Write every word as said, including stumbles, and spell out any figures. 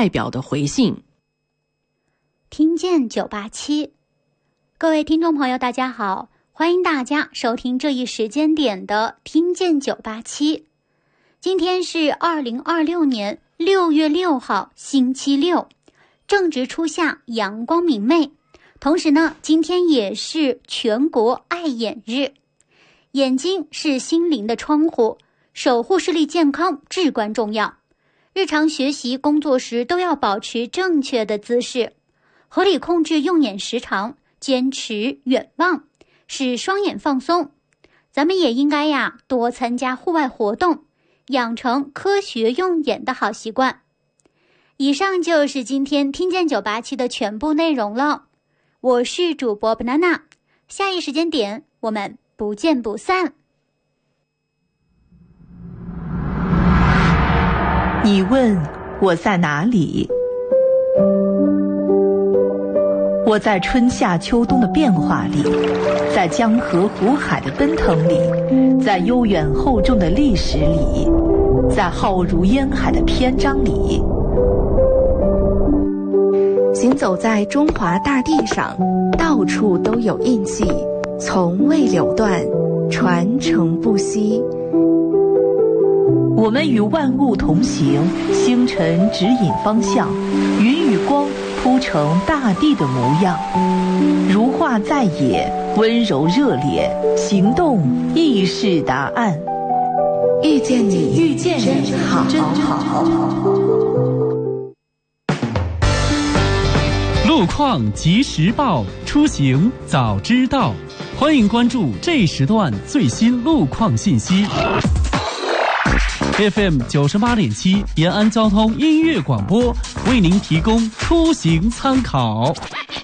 代表的回信。 听见九八七，各位听众朋友大家好，欢迎大家收听这一时间点的听见九八七。今天是二零二六年六月六号星期六，正值初夏，阳光明媚。同时呢，今天也是全国爱眼日。眼睛是心灵的窗户，守护视力健康至关重要。日常学习工作时都要保持正确的姿势，合理控制用眼时长，坚持远望，使双眼放松。咱们也应该呀多参加户外活动，养成科学用眼的好习惯。以上就是今天听见九八七的全部内容了。我是主播 banana， 下一时间点我们不见不散。 你问我在哪里？我在春夏秋冬的变化里，在江河湖海的奔腾里，在悠远厚重的历史里，在浩如烟海的篇章里。 行走在中华大地上，到处都有印记，从未流断，传承不息。 我们与万物同行，星辰指引方向，云与光铺成大地的模样。如画在野，温柔热烈，行动亦是答案。 遇见你， 遇见你， 真好， 真好。 路况及时报，出行早知道。欢迎关注这时段最新路况信息。F M 九十八点七延安交通音乐广播为您提供出行参考。